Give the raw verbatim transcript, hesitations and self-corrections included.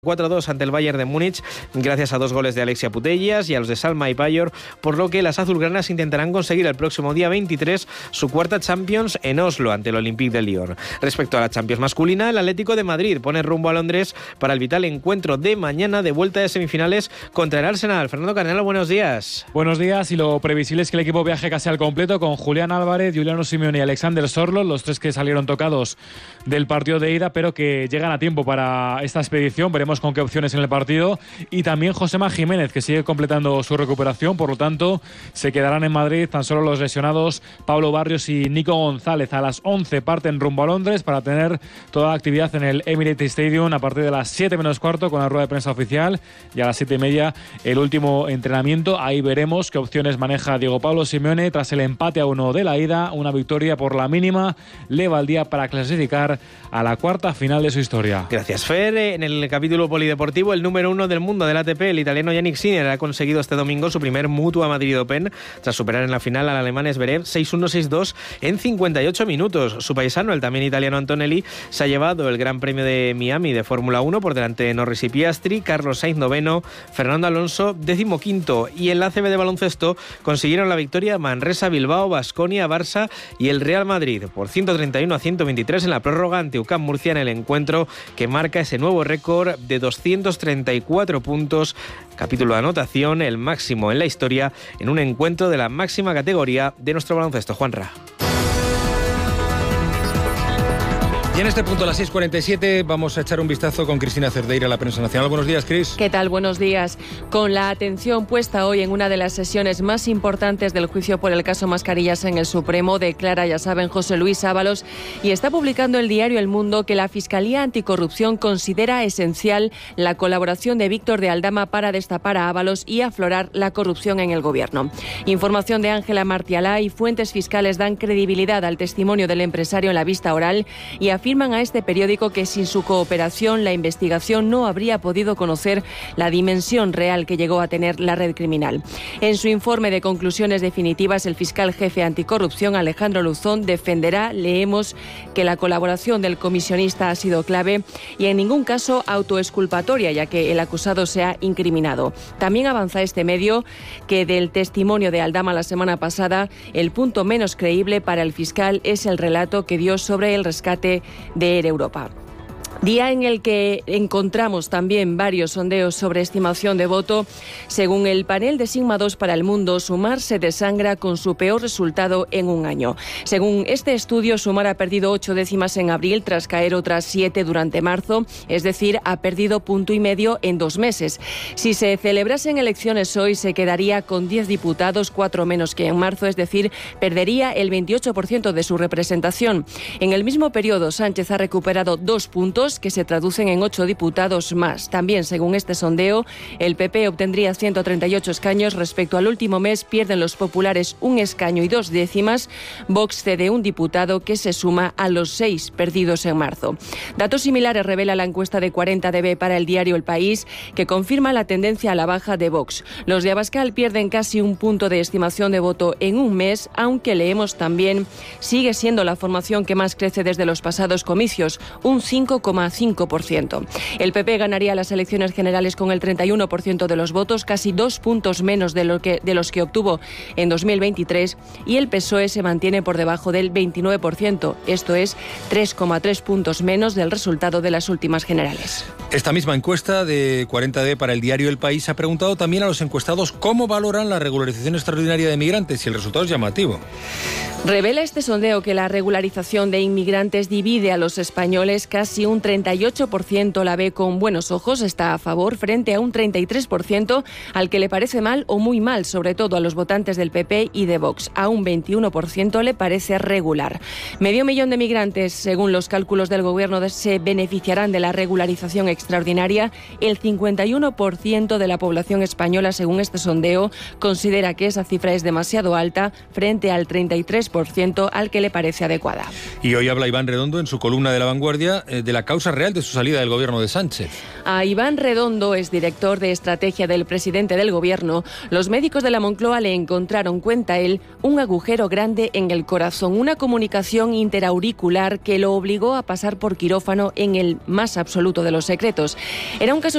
cuatro dos ante el Bayern de Múnich, gracias a dos goles de Alexia Putellas y a los de Salma y Payor, por lo que las azulgranas intentarán conseguir el próximo día veintitrés su cuarta Champions en Oslo ante el Olympique de Lyon. Respecto a la Champions masculina, el Atlético de Madrid pone rumbo a Londres para el vital encuentro de mañana de vuelta de semifinales contra el Arsenal. Fernando Carnero, buenos días. Buenos días, y lo previsible es que el equipo viaje casi al completo con Julián Álvarez, Giuliano Simeone y Alexander Sorloth, los tres que salieron tocados del partido de ida, pero que llegan a tiempo para esta expedición. Veremos con qué opciones en el partido, y también Josema Jiménez, que sigue completando su recuperación. Por lo tanto, se quedarán en Madrid tan solo los lesionados Pablo Barrios y Nico González. A las once parten rumbo a Londres para tener toda la actividad en el Emirates Stadium a partir de las siete menos cuarto con la rueda de prensa oficial, y a las siete y media el último entrenamiento. Ahí veremos qué opciones maneja Diego Pablo Simeone tras el empate a uno de la ida. Una victoria por la mínima le valdría para clasificar a la cuarta final de su historia. Gracias, Fer. En el capítulo polideportivo, el número uno del mundo del A T P, el italiano Jannik Sinner, ha conseguido este domingo su primer Mutua Madrid Open tras superar en la final al alemán Zverev seis uno seis dos en cincuenta y ocho minutos. Su paisano, el también italiano Antonelli, se ha llevado el Gran Premio de Miami de Fórmula uno por delante de Norris y Piastri, Carlos Sainz noveno, Fernando Alonso decimoquinto, y en la A C B de baloncesto consiguieron la victoria Manresa, Bilbao, Baskonia, Barça y el Real Madrid por ciento treinta y uno a ciento veintitrés en la prórroga ante U C A M Murcia, en el encuentro que marca ese nuevo récord de doscientos treinta y cuatro puntos, capítulo de anotación, el máximo en la historia en un encuentro de la máxima categoría de nuestro baloncesto. Juanra. Y en este punto, a las seis cuarenta y siete, vamos a echar un vistazo con Cristina Cerdeira a la prensa nacional. Buenos días, Cris. ¿Qué tal? Buenos días. Con la atención puesta hoy en una de las sesiones más importantes del juicio por el caso Mascarillas en el Supremo, declara, ya saben, José Luis Ábalos, y está publicando el diario El Mundo que la Fiscalía Anticorrupción considera esencial la colaboración de Víctor de Aldama para destapar a Ábalos y aflorar la corrupción en el Gobierno. Información de Ángela Martialá y fuentes fiscales dan credibilidad al testimonio del empresario en la vista oral y afirman a este periódico que sin su cooperación la investigación no habría podido conocer la dimensión real que llegó a tener la red criminal. En su informe de conclusiones definitivas, el fiscal jefe anticorrupción Alejandro Luzón defenderá, leemos, que la colaboración del comisionista ha sido clave y en ningún caso autoexculpatoria, ya que el acusado se ha incriminado. También avanza este medio que del testimonio de Aldama la semana pasada, el punto menos creíble para el fiscal es el relato que dio sobre el rescate de Air Europa. Día en el que encontramos también varios sondeos sobre estimación de voto. Según el panel de Sigma dos para el Mundo, Sumar se desangra con su peor resultado en un año. Según este estudio, Sumar ha perdido ocho décimas en abril tras caer otras siete durante marzo, es decir, ha perdido punto y medio en dos meses. Si se celebrasen elecciones hoy, se quedaría con diez diputados, cuatro menos que en marzo, es decir, perdería el veintiocho por ciento de su representación. En el mismo periodo, Sánchez ha recuperado dos puntos, que se traducen en ocho diputados más. También, según este sondeo, el P P obtendría ciento treinta y ocho escaños. Respecto al último mes, pierden los populares un escaño y dos décimas. Vox cede un diputado, que se suma a los seis perdidos en marzo. Datos similares revela la encuesta de cuarenta D B para el diario El País, que confirma la tendencia a la baja de Vox. Los de Abascal pierden casi un punto de estimación de voto en un mes, aunque leemos también sigue siendo la formación que más crece desde los pasados comicios, un cinco coma cinco por ciento. El P P ganaría las elecciones generales con el treinta y uno por ciento de los votos, casi dos puntos menos de, lo que, de los que obtuvo en dos mil veintitrés, y el P S O E se mantiene por debajo del veintinueve por ciento, esto es tres coma tres puntos menos del resultado de las últimas generales. Esta misma encuesta de cuarenta D para el diario El País ha preguntado también a los encuestados cómo valoran la regularización extraordinaria de migrantes, y el resultado es llamativo. Revela este sondeo que la regularización de inmigrantes divide a los españoles. Casi un treinta y ocho por ciento la ve con buenos ojos, está a favor, frente a un treinta y tres por ciento al que le parece mal o muy mal, sobre todo a los votantes del P P y de Vox. A un veintiuno por ciento le parece regular. Medio millón de migrantes, según los cálculos del Gobierno, se beneficiarán de la regularización extraordinaria. El cincuenta y uno por ciento de la población española, según este sondeo, considera que esa cifra es demasiado alta, frente al treinta y tres por ciento al que le parece adecuada. Y hoy habla Iván Redondo en su columna de La Vanguardia de la causa real de su salida del gobierno de Sánchez. A Iván Redondo, es director de estrategia del presidente del Gobierno, los médicos de la Moncloa le encontraron, cuenta él, un agujero grande en el corazón, una comunicación interauricular que lo obligó a pasar por quirófano en el más absoluto de los secretos. Era un caso